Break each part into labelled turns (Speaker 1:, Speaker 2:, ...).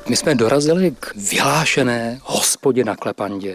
Speaker 1: My jsme dorazili k vyhlášené hospodě na Klepandě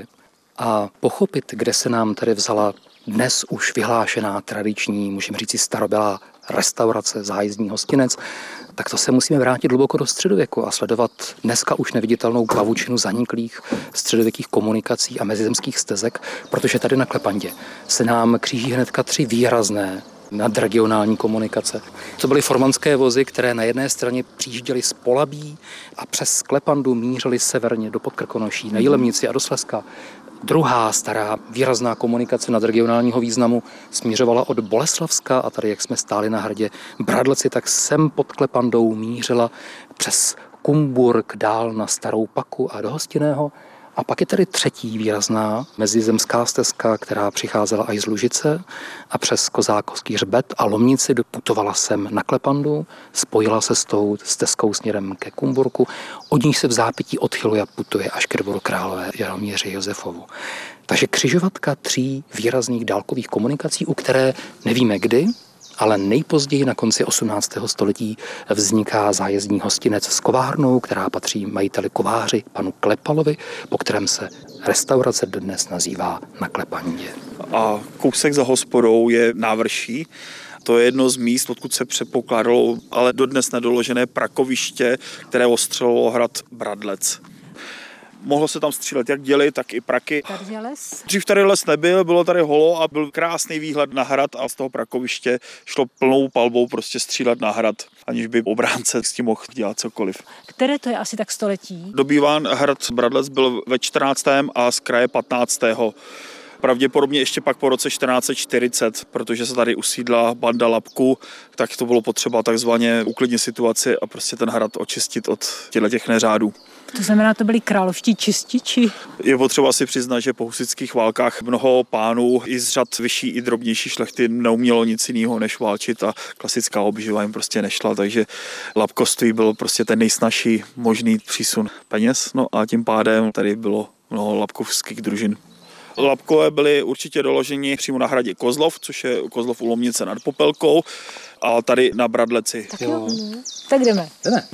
Speaker 1: a pochopit, kde se nám tady vzala dnes už vyhlášená tradiční, můžeme říct starobylá restaurace, zájezdní hostinec, tak to se musíme vrátit hluboko do středověku a sledovat dneska už neviditelnou pavučinu zaniklých středověkých komunikací a mezizemských stezek, protože tady na Klepandě se nám kříží hnedka 3 výrazné nadregionální komunikace. To byly formanské vozy, které na jedné straně přijížděly z Polabí a přes Klepandu mířily severně do Podkrkonoší, na Jilemnici a do Slezska. Druhá stará výrazná komunikace nadregionálního významu směřovala od Boleslavska a tady, jak jsme stáli na hradě Bradlci, tak sem pod Klepandou mířila přes Kumburk dál na Starou Paku a do Hostinného. A pak je tady třetí výrazná mezizemská stezka, která přicházela až z Lužice a přes Kozákovský hřbet a Lomnici doputovala sem na Klepandu, spojila se s tou stezkou směrem ke Kumburku, od níž se v zápětí odchyluje a putuje až ke dvoru králové Jaromíře Josefovu. Takže křižovatka 3 výrazných dálkových komunikací, u které nevíme kdy, ale nejpozději na konci 18. století vzniká zájezdní hostinec s kovárnou, která patří majiteli kováři panu Klepalovi, po kterém se restaurace dodnes nazývá Na Klepandě.
Speaker 2: A kousek za hospodou je návrší. To je jedno z míst, odkud se předpokládalo, ale dodnes nedoložené prakoviště, které ostřelilo hrad Bradlec. Mohlo se tam střílet jak děly, tak i praky.
Speaker 3: Tady je les.
Speaker 2: Dřív tady les nebyl, bylo tady holo a byl krásný výhled na hrad a z toho prakoviště šlo plnou palbou prostě střílet na hrad, aniž by obránce s tím mohl dělat cokoliv.
Speaker 3: Které to je asi tak století?
Speaker 2: Dobýván hrad Bradlec byl ve 14. a z kraje 15. Pravděpodobně ještě pak po roce 1440, protože se tady usídla banda Lapků, tak to bylo potřeba takzvaně uklidnit situaci a prostě ten hrad očistit od těch neřádů.
Speaker 3: To znamená, to byli královští čističi?
Speaker 2: Je potřeba si přiznat, že po husitských válkách mnoho pánů i z řad vyšší i drobnější šlechty neumělo nic jiného než válčit a klasická obživa jim prostě nešla, takže lapkoství byl prostě ten nejsnažší možný přísun peněz, no a tím pádem tady bylo mnoho lapkovských družin. Lapkové byli určitě doloženi přímo na hradě Kozlov, což je Kozlov u Lomnice nad Popelkou, a tady na Bradleci.
Speaker 3: Tak jo. Tak jdeme.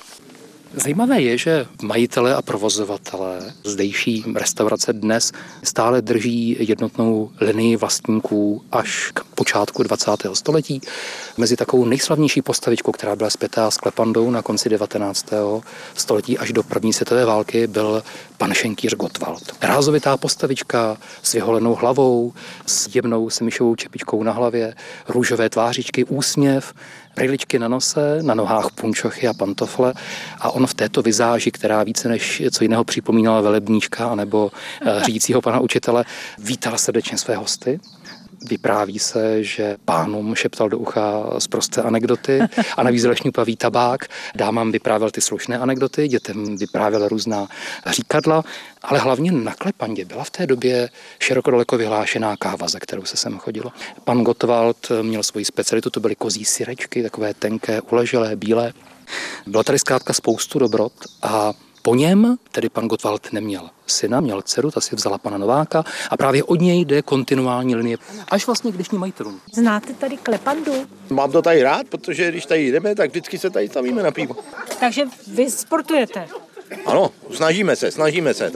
Speaker 1: Zajímavé je, že majitelé a provozovatelé zdejší restaurace dnes stále drží jednotnou linii vlastníků až k počátku 20. století. Mezi takovou nejslavnější postavičkou, která byla spjatá s Klepandou na konci 19. století až do první světové války, byl pan šenkýř Gottwald. Rázovitá postavička s vyholenou hlavou, s jemnou semišovou čepičkou na hlavě, růžové tvářičky, úsměv, brýličky na nose, na nohách punčochy a pantofle a on v této vizáži, která více než co jiného připomínala velebníčka anebo řídícího pana učitele, vítal srdečně své hosty. Vypráví se, že pánům šeptal do ucha sprosté anekdoty a navíc lešňupavý tabák. Dámám vyprávěl ty slušné anekdoty, dětem vyprávěl různá říkadla, ale hlavně na Klepandě byla v té době široko daleko vyhlášená káva, za kterou se sem chodilo. Pan Gottwald měl svoji specialitu, to byly kozí syrečky, takové tenké, uleželé, bílé. Bylo tady zkrátka spoustu dobrot a po něm, tedy pan Gottwald neměl syna, měl dceru, ta si vzala pana Nováka a právě od něj jde kontinuální linie až vlastně k dnešním majitelům.
Speaker 3: Znáte tady Klepandu?
Speaker 4: Mám to tady rád, protože když tady jdeme, tak vždycky se tady stavíme na pivo.
Speaker 3: Takže vy sportujete?
Speaker 4: Ano, snažíme se.